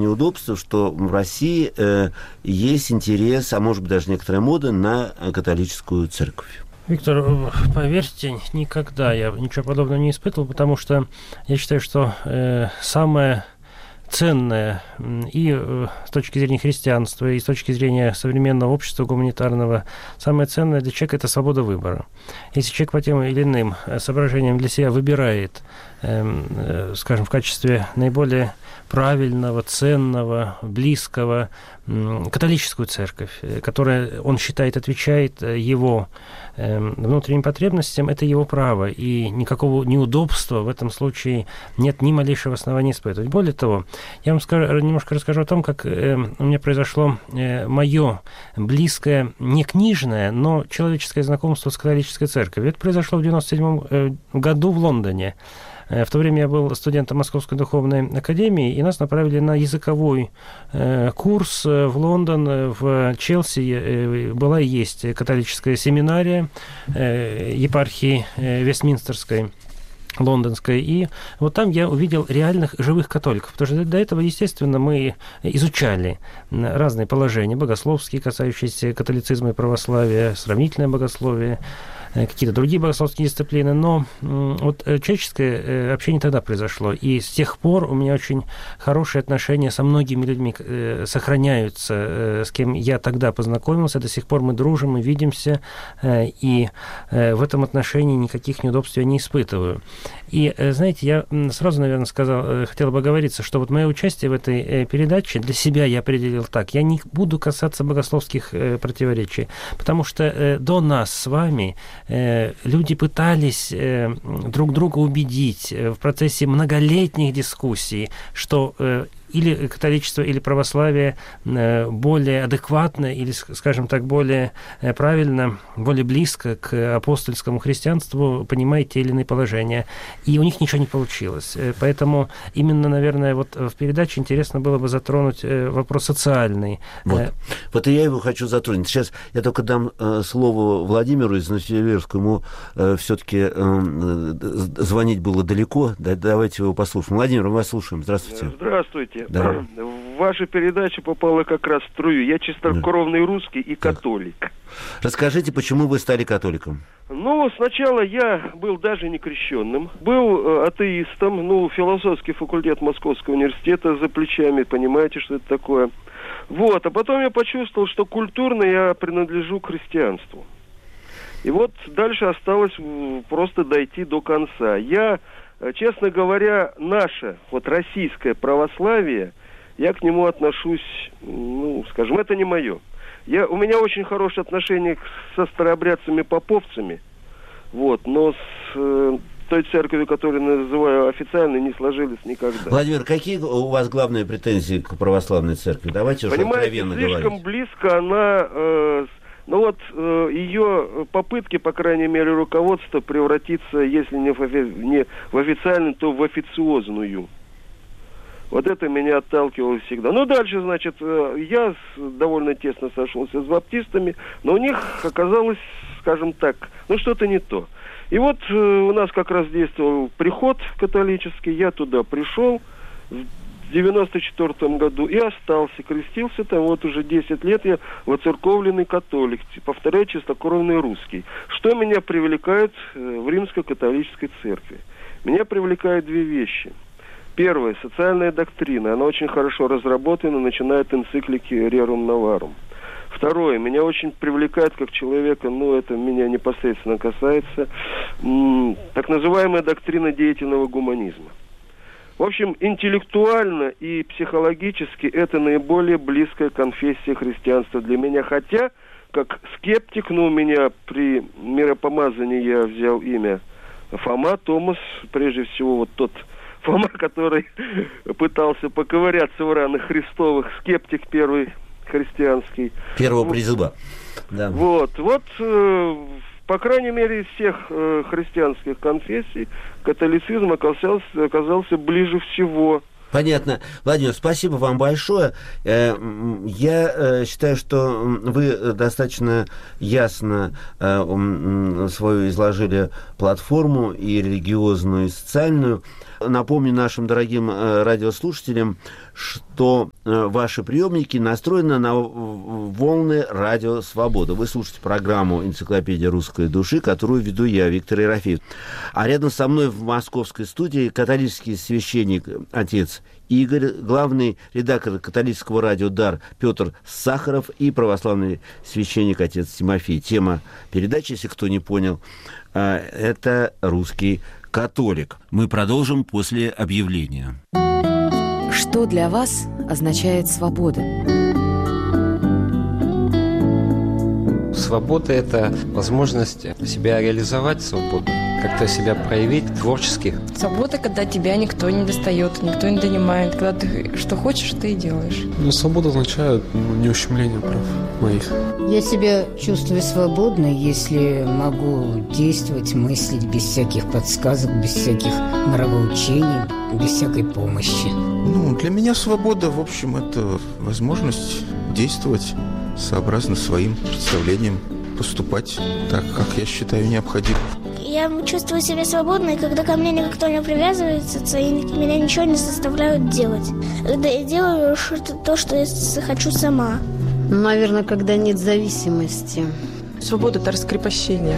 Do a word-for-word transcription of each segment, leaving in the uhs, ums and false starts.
неудобство, что в России э, есть интерес, а может быть даже некоторая мода на католическую церковь. Виктор, поверьте, никогда я ничего подобного не испытывал, потому что я считаю, что э, самое ценное и с точки зрения христианства, и с точки зрения современного общества гуманитарного, самое ценное для человека – это свобода выбора. Если человек по тем или иным соображениям для себя выбирает, э, скажем, в качестве наиболее правильного, ценного, близкого католическую церковь, которая, он считает, отвечает его внутренним потребностям, это его право, и никакого неудобства в этом случае нет ни малейшего основания испытывать. Более того, я вам скажу, немножко расскажу о том, как у меня произошло мое близкое, не книжное, но человеческое знакомство с католической церковью. Это произошло в девяносто седьмом году в Лондоне. В то время я был студентом Московской духовной академии, и нас направили на языковой э, курс в Лондон, в Челси. Э, была и есть католическая семинария э, епархии э, Вестминстерской, лондонской, и вот там я увидел реальных живых католиков, потому что до этого, естественно, мы изучали разные положения богословские, касающиеся католицизма и православия, сравнительное богословие, какие-то другие богословские дисциплины, но вот человеческое общение тогда произошло, и с тех пор у меня очень хорошие отношения со многими людьми сохраняются, с кем я тогда познакомился, до сих пор мы дружим, мы видимся, и в этом отношении никаких неудобств я не испытываю. И, знаете, я сразу, наверное, сказал, хотел бы оговориться, что вот мое участие в этой передаче для себя я определил так. Я не буду касаться богословских противоречий, потому что до нас с вами люди пытались друг друга убедить в процессе многолетних дискуссий, что или католичество, или православие более адекватно, или, скажем так, более правильно, более близко к апостольскому христианству понимает те или иные положения. И у них ничего не получилось. Поэтому именно, наверное, вот в передаче интересно было бы затронуть вопрос социальный. Вот, вот и я его хочу затронуть. Сейчас я только дам слово Владимиру из Новосибирска. Ему все-таки звонить было далеко. Давайте его послушаем. Владимир, мы вас слушаем. Здравствуйте. Здравствуйте. Да. В вашу передачу попала как раз в струю. Я чистокровный да. русский и католик. Так. Расскажите, почему вы стали католиком? Ну, сначала я был даже не крещенным. Был э, атеистом. Ну, философский факультет Московского университета за плечами. Понимаете, что это такое? Вот. А потом я почувствовал, что культурно я принадлежу к христианству. И вот дальше осталось просто дойти до конца. Я... Честно говоря, наше, вот российское православие, я к нему отношусь, ну, скажем, это не мое. Я, у меня очень хорошие отношения со старообрядцами-поповцами, вот, но с э, той церковью, которую называю официальной, не сложились никогда. Владимир, какие у вас главные претензии к православной церкви? Давайте уже откровенно говорить. Слишком близко она... Э, Ну вот э, ее попытки, по крайней мере, руководства превратиться, если не в, офи- не в официальную, то в официозную. Вот это меня отталкивало всегда. Ну, дальше, значит, э, я с, довольно тесно сошелся с баптистами, но у них оказалось, скажем так, ну, что-то не то. И вот э, у нас как раз действовал приход католический, я туда пришел в девяносто четвёртом году и остался, крестился там, вот уже десять лет я воцерковленный католик, повторяю, чистокровный русский. Что меня привлекает в римско-католической церкви? Меня привлекают две вещи. Первое, социальная доктрина, она очень хорошо разработана, начиная от энциклики Rerum Novarum. Второе, меня очень привлекает как человека, ну это меня непосредственно касается, м- так называемая доктрина деятельного гуманизма. В общем, интеллектуально и психологически это наиболее близкая конфессия христианства для меня. Хотя, как скептик, ну, у меня при миропомазании я взял имя Фома, Томас, прежде всего, вот тот Фома, который пытался поковыряться в ранах Христовых, скептик первый христианский. Первого призыва. Да. Вот, вот... Э- По крайней мере, из всех э, христианских конфессий католицизм оказался, оказался ближе всего. Понятно. Владимир, спасибо вам большое. Я считаю, что вы достаточно ясно свою изложили платформу и религиозную, и социальную. Напомню нашим дорогим радиослушателям, что ваши приемники настроены на волны Радио Свобода. Вы слушаете программу «Энциклопедия русской души», которую веду я, Виктор Ерофеев. А рядом со мной в московской студии католический священник отец Игорь, главный редактор католического радио «Дар» Петр Сахаров и православный священник отец Тимофей. Тема передачи, если кто не понял, это «Русский католик». Мы продолжим после объявления. Что для вас означает свобода? Свобода – это возможность себя реализовать свободно, как-то себя проявить творчески. Свобода, когда тебя никто не достает, никто не донимает, когда ты что хочешь, ты и делаешь. Ну, свобода означает ну, не ущемление прав моих. Я себя чувствую свободной, если могу действовать, мыслить без всяких подсказок, без всяких нравоучений, без всякой помощи. Ну, для меня свобода, в общем, это возможность действовать сообразно своим представлениям, поступать так, как я считаю необходимым. Я чувствую себя свободной, когда ко мне никто не привязывается, и меня ничего не заставляют делать. Когда я делаю то, что я хочу сама. Наверное, когда нет зависимости. Свобода – это раскрепощение.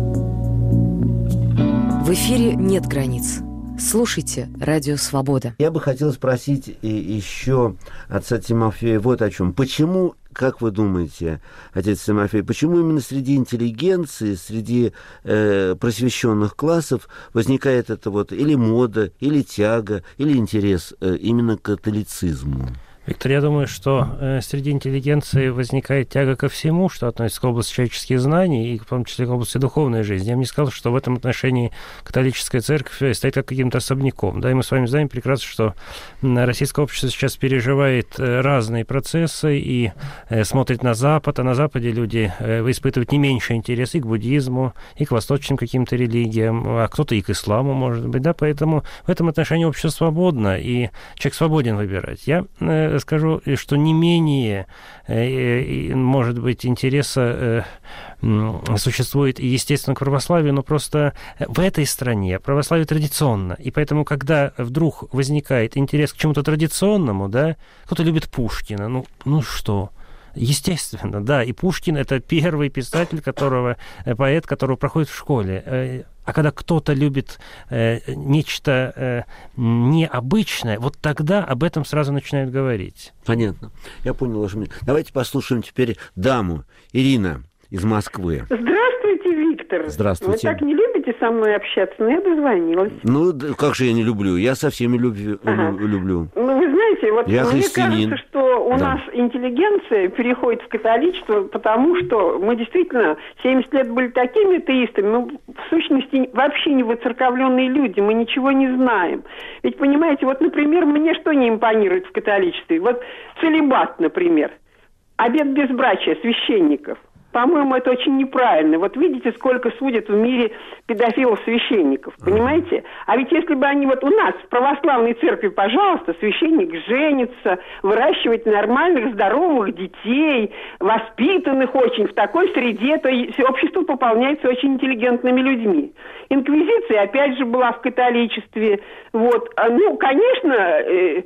В эфире нет границ. Слушайте «Радио Свобода». Я бы хотел спросить еще отца Тимофея вот о чем. Почему, как вы думаете, отец Тимофей, почему именно среди интеллигенции, среди э, просвещенных классов возникает это вот или мода, или тяга, или интерес э, именно к католицизму? Виктор, я думаю, что э, среди интеллигенции возникает тяга ко всему, что относится к области человеческих знаний, и в том числе к области духовной жизни. Я бы не сказал, что в этом отношении католическая церковь стоит как каким-то особняком. Да, и мы с вами знаем прекрасно, что российское общество сейчас переживает разные процессы и э, смотрит на Запад, а на Западе люди э, испытывают не меньше интерес и к буддизму, и к восточным каким-то религиям, а кто-то и к исламу, может быть. Да, поэтому в этом отношении общество свободно, и человек свободен выбирать. Я э, скажу, что не менее, может быть, интереса существует, естественно, к православию, но просто в этой стране православие традиционно. И поэтому, когда вдруг возникает интерес к чему-то традиционному, да, кто-то любит Пушкина, ну, ну что... Естественно, да, и Пушкин — это первый писатель, которого, поэт, которого проходит в школе. А когда кто-то любит э, нечто э, необычное, вот тогда об этом сразу начинают говорить. Понятно. Я понял ваше мнение. Давайте послушаем теперь даму. Ирина из Москвы. Здравствуйте, Виктор. Здравствуйте. Вы так не любите со мной общаться, но я дозвонилась. Ну, как же я не люблю? Я со всеми любви, ага. люблю. Ну, вы знаете, вот я мне христианин. кажется, что у да. нас интеллигенция переходит в католичество, потому что мы действительно семьдесят лет были такими атеистами, мы в сущности вообще не воцерковленные люди, мы ничего не знаем. Ведь, понимаете, вот, например, мне что не импонирует в католичестве? Вот целибат, например, обет безбрачия священников. По-моему, это очень неправильно. Вот видите, сколько судят в мире педофилов-священников, понимаете? А ведь если бы они вот у нас в православной церкви, пожалуйста, священник женится, выращивает нормальных, здоровых детей, воспитанных очень, в такой среде, то общество пополняется очень интеллигентными людьми. Инквизиция, опять же, была в католичестве. Вот. Ну, конечно,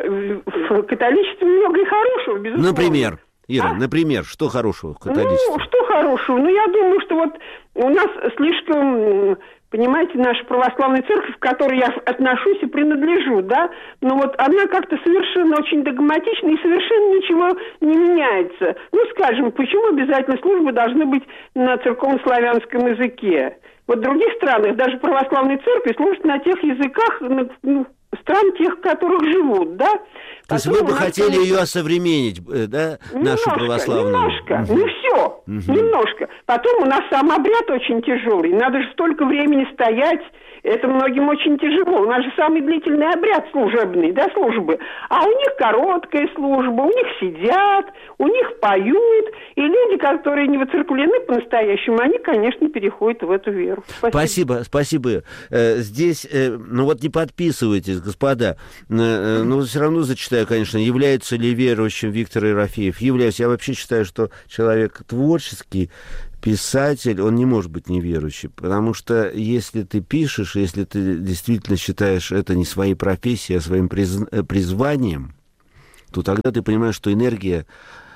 в католичестве много и хорошего, безусловно. Например? Ира, а? например, что хорошего в католичестве? Ну, что хорошего? Ну, я думаю, что вот у нас слишком, понимаете, наша православная церковь, к которой я отношусь и принадлежу, да, но вот она как-то совершенно очень догматична и совершенно ничего не меняется. Ну, скажем, почему обязательно службы должны быть на церковно-славянском языке? Вот в других странах даже православные церкви служат на тех языках, ну, стран тех, в которых живут, да? То есть вы бы хотели конечно... ее осовременить, да, немножко, нашу православную? Немножко, угу. не все, угу. немножко. Потом у нас сам обряд очень тяжелый, надо же столько времени стоять, это многим очень тяжело. У нас же самый длительный обряд служебный, да, службы. А у них короткая служба, у них сидят, у них поют. И люди, которые не воцерквлены по-настоящему, они, конечно, переходят в эту веру. Спасибо, спасибо. спасибо. Здесь, ну вот не подписывайтесь, господа. Но все равно зачитаю, конечно, является ли верующим Виктор Ерофеев. Являюсь. Я вообще считаю, что человек творческий, писатель, он не может быть неверующим, потому что если ты пишешь, если ты действительно считаешь это не своей профессией, а своим приз... призванием, то тогда ты понимаешь, что энергия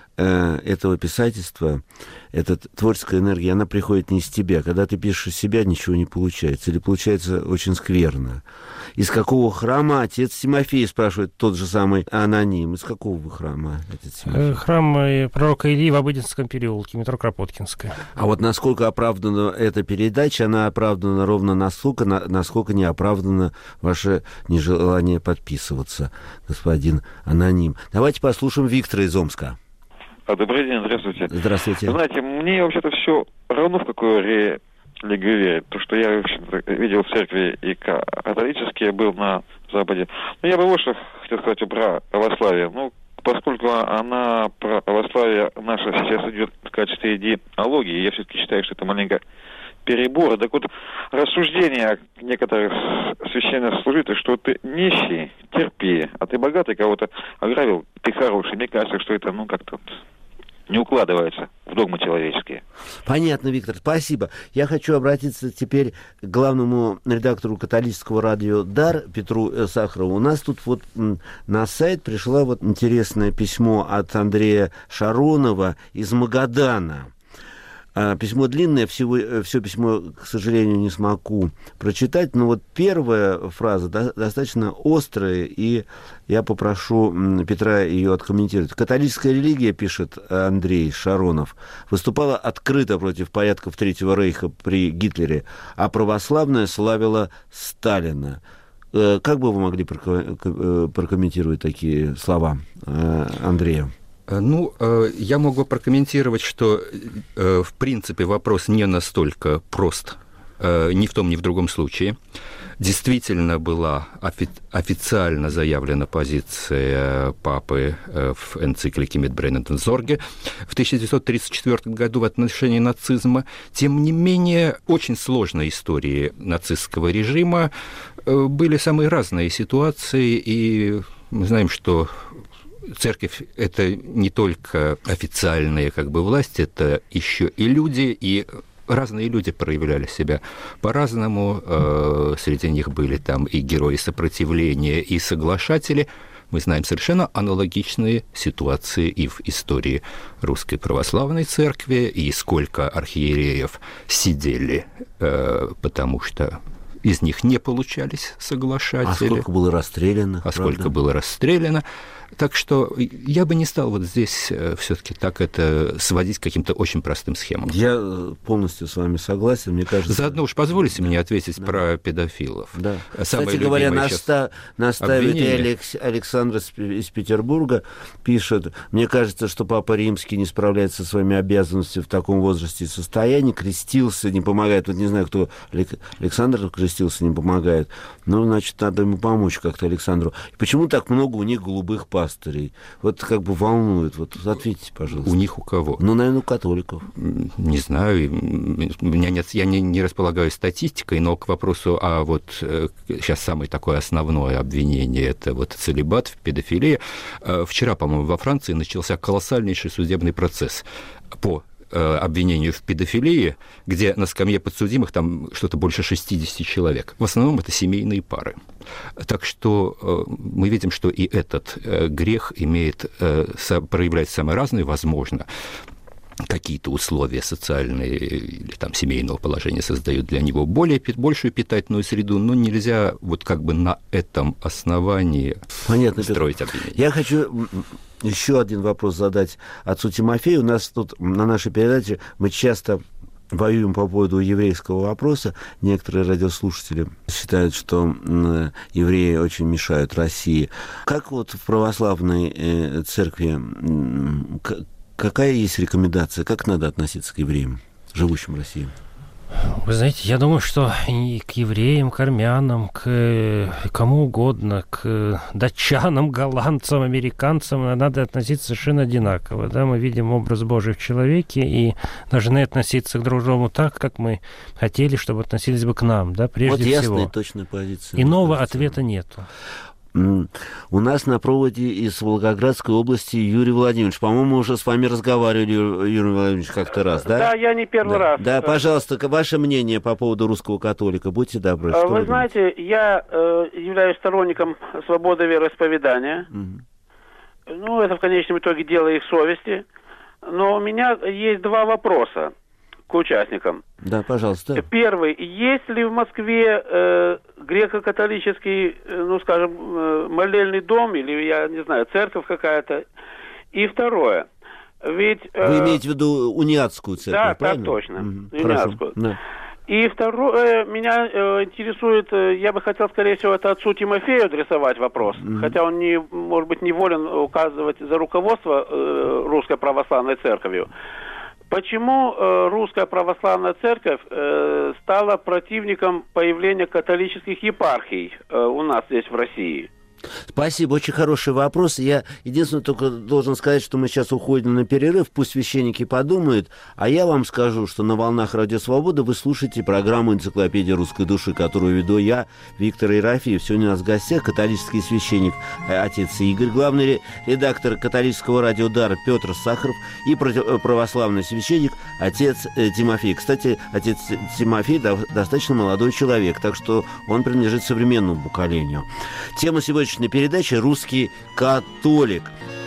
э, этого писательства, эта творческая энергия, она приходит не из тебя. Когда ты пишешь из себя, ничего не получается, или получается очень скверно. Из какого храма отец Тимофей, спрашивает тот же самый аноним. Из какого вы храма, отец Тимофей? Храм пророка Ильи в Обыденском переулке, метро Кропоткинская. А вот насколько оправдана эта передача, она оправдана ровно настолько, насколько не оправдано ваше нежелание подписываться, господин аноним. Давайте послушаем Виктора из Омска. Добрый день, здравствуйте. Здравствуйте. Знаете, мне вообще-то все равно, в какую религию верить. То, что я, в общем-то, видел в церкви и католические, был на Западе. Но я бы вот что хотел сказать про православие. Ну, поскольку она, православие наше сейчас идет в качестве идеологии, я все-таки считаю, что это маленько перебор. Так вот, рассуждения некоторых священнослужителей, что ты нищий, терпи, а ты богатый, кого-то ограбил, ты хороший. Мне кажется, что это, ну, как-то не укладывается в догмы человеческие. Понятно, Виктор, спасибо. Я хочу обратиться теперь к главному редактору католического радио «Дар» Петру Сахарову. У нас тут вот на сайт пришло вот интересное письмо от Андрея Шаронова из Магадана. Письмо длинное, всего, все письмо, к сожалению, не смогу прочитать, но вот первая фраза до, достаточно острая, и я попрошу Петра ее откомментировать. «Католическая религия, — пишет Андрей Шаронов, — выступала открыто против порядков Третьего Рейха при Гитлере, а православная славила Сталина». Как бы вы могли прокомментировать такие слова Андрея? Ну, я могу прокомментировать, что, в принципе, вопрос не настолько прост ни в том, ни в другом случае. Действительно была офи- официально заявлена позиция папы в энциклике «Mit brennendem Sorge» в тысяча девятьсот тридцать четвёртом году в отношении нацизма. Тем не менее, очень сложной истории нацистского режима были самые разные ситуации, и мы знаем, что церковь – это не только официальная как бы власть, это еще и люди, и разные люди проявляли себя по-разному. Среди них были там и герои сопротивления, и соглашатели. Мы знаем совершенно аналогичные ситуации и в истории Русской Православной Церкви, и сколько архиереев сидели, потому что из них не получались соглашатели. А сколько было расстреляно? А правда? Сколько было расстреляно. Так что я бы не стал вот здесь все-таки так это сводить к каким-то очень простым схемам. Я полностью с вами согласен, мне кажется. Заодно уж позволите да. мне ответить да. про педофилов. Да. Кстати говоря, наста... наставит Алекс... Александр из Петербурга пишет: мне кажется, что Папа Римский не справляется со своими обязанностями в таком возрасте и состоянии, крестился, не помогает. Вот не знаю, кто Александр крестился, не помогает. Ну, значит, надо ему помочь как-то Александру. Почему так много у них голубых пастырей? Вот как бы волнует. Вот ответьте, пожалуйста. У них у кого? Ну, наверное, у католиков. Не знаю. У меня нет, я не, не располагаю статистикой, но к вопросу, а вот сейчас самое такое основное обвинение, это вот целибат, педофилия. Вчера, по-моему, во Франции начался колоссальнейший судебный процесс по обвинению в педофилии, где на скамье подсудимых там что-то больше шестьдесят человек. В основном это семейные пары. Так что мы видим, что и этот грех имеет, проявлять самое разное, возможно, какие-то условия социальные или там семейного положения создают для него более, большую питательную среду, но нельзя вот как бы на этом основании Понятно, строить обвинение. Я хочу еще один вопрос задать отцу Тимофею. У нас тут на нашей передаче мы часто воюем по поводу еврейского вопроса. Некоторые радиослушатели считают, что евреи очень мешают России. Как вот в православной церкви, какая есть рекомендация, как надо относиться к евреям, живущим в России? Вы знаете, я думаю, что и к евреям, к армянам, к кому угодно, к датчанам, голландцам, американцам надо относиться совершенно одинаково. Да? Мы видим образ Божий в человеке и должны относиться к друг другу так, как мы хотели, чтобы относились бы к нам, да, прежде вот ясная всего. И точная позиция. Иного ответа нету. У нас на проводе из Волгоградской области Юрий Владимирович. По-моему, уже с вами разговаривали, Юрий Владимирович, как-то раз, да? Да, я не первый да. раз. Да, пожалуйста, ваше мнение по поводу русского католика. Будьте добры. Вы, вы знаете, думаете? я э, являюсь сторонником свободы вероисповедания. Угу. Ну, это в конечном итоге дело их совести. Но у меня есть два вопроса к участникам. Да, пожалуйста. Первый. Есть ли в Москве э, греко-католический, э, ну, скажем, э, молельный дом, или, я не знаю, церковь какая-то? И второе. Ведь, э, Вы имеете в виду униатскую церковь, да, правильно? Да, точно. Угу. Униатскую. Да. И второе, меня э, интересует, э, я бы хотел, скорее всего, это отцу Тимофею адресовать вопрос, mm-hmm. хотя он, не, может быть, не волен указывать за руководство э, Русской Православной Церковью. Почему э, Русская Православная Церковь э, стала противником появления католических епархий э, у нас здесь в России? Спасибо, очень хороший вопрос. Я единственное только должен сказать, что мы сейчас уходим на перерыв, пусть священники подумают, а я вам скажу, что на волнах Радио Свобода вы слушаете программу «Энциклопедия русской души», которую веду я, Виктор Ерофеев. Сегодня у нас в гостях католический священник отец Игорь, главный редактор католического радио «Дар» Петр Сахаров и православный священник отец Тимофей. Кстати, отец Тимофей достаточно молодой человек, так что он принадлежит современному поколению. Тема сегодняшней передачи «Русский католик».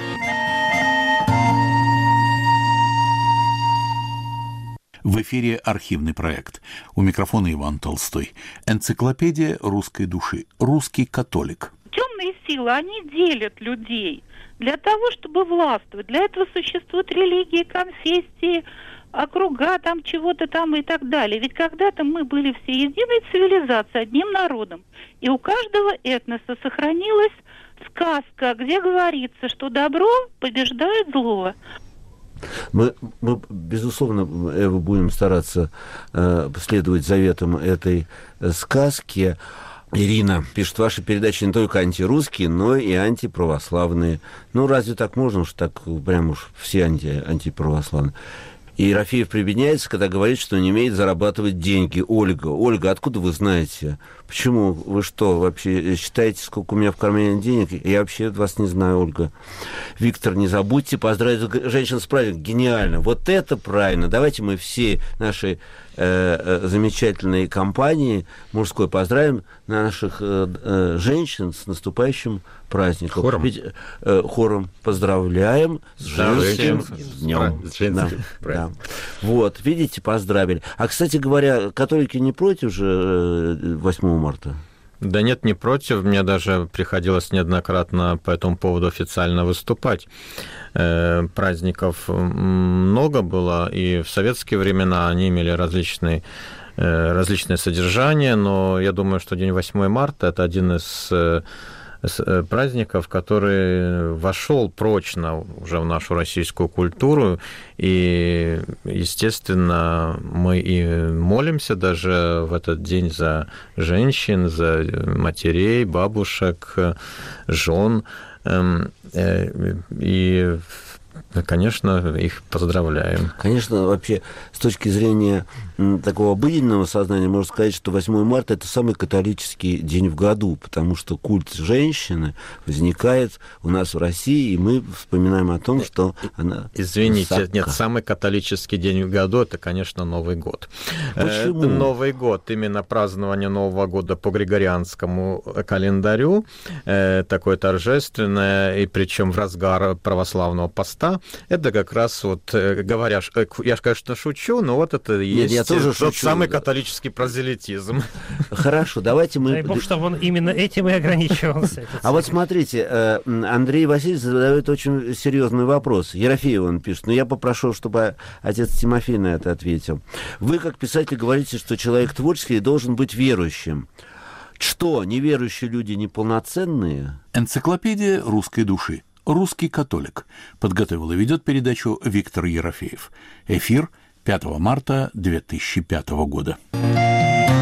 В эфире архивный проект. У микрофона Иван Толстой. Энциклопедия русской души. Русский католик. Темные силы, они делят людей для того, чтобы властвовать. Для этого существуют религии, конфессии, округа, там чего-то там и так далее. Ведь когда-то мы были все единой цивилизацией, одним народом. И у каждого этноса сохранилась сказка, где говорится, что добро побеждает зло. Мы, мы безусловно, Эва, будем стараться э, следовать заветам этой э, сказки. Ирина пишет, ваши передачи не только антирусские, но и антиправославные. Ну, разве так можно, что так прям уж все анти, антиправославные? И Ерофеев прибедняется, когда говорит, что не умеет зарабатывать деньги. Ольга, Ольга, откуда вы знаете? Почему? Вы что, вообще считаете, сколько у меня в кармане денег? Я вообще вас не знаю, Ольга. Виктор, не забудьте поздравить женщин с праздником. Гениально. Вот это правильно. Давайте мы все наши э, замечательные компании мужской поздравим наших э, э, женщин с наступающим праздником. Хором. Ведь, э, хором поздравляем с женским днем. Да, да. Вот, видите, поздравили. А, кстати говоря, католики не против же восьмого марта? Да нет, не против. Мне даже приходилось неоднократно по этому поводу официально выступать. Праздников много было, и в советские времена они имели различные, различные содержания, но я думаю, что день восьмого марта – это один из праздников, который вошел прочно уже в нашу российскую культуру, и, естественно, мы и молимся даже в этот день за женщин, за матерей, бабушек, жен, и, конечно, их поздравляем. Конечно, вообще, с точки зрения такого обыденного сознания, можно сказать, что восьмого марта – это самый католический день в году, потому что культ женщины возникает у нас в России, и мы вспоминаем о том, что она... Извините, высока. Нет, самый католический день в году – это, конечно, Новый год. Почему? Новый год, именно празднование Нового года по григорианскому календарю, такое торжественное, и причем в разгар православного поста, это как раз вот, говоря, я, конечно, шучу, но вот это и есть... Нет, я тоже тот шучу. самый католический прозелитизм. Хорошо, давайте мы... Дай бог, чтобы он именно этим и ограничивался. А вот смотрите, Андрей Васильевич задает очень серьезный вопрос. Ерофеев он пишет, но я попрошу, чтобы отец Тимофей на это ответил. Вы, как писатель, говорите, что человек творческий должен быть верующим. Что, неверующие люди неполноценные? Энциклопедия русской души. Русский католик. Подготовил и ведет передачу Виктор Ерофеев. Эфир пятого марта две тысячи пятого года.